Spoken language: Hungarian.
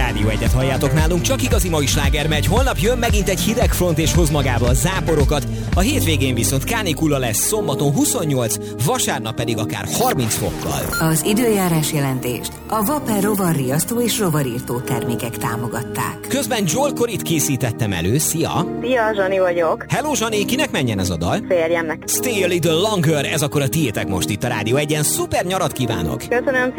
Rádió 1-et halljátok nálunk, csak igazi mai sláger megy. Holnap jön megint egy hideg front és hoz magával a záporokat. A hétvégén viszont kánikula lesz, szombaton 28, vasárnap pedig akár 30 fokkal. Az időjárás jelentést a Vaper rovarriasztó és rovarírtó termékek támogatták. Közben Joel Corryt készítettem elő, szia! Szia, Zsani vagyok. Hello Zsani, kinek menjen ez a dal? Férjemnek. Stay a little longer, ez akkor a tiétek most itt a Rádió 1-en. Szuper nyarat kívánok! Köszönöm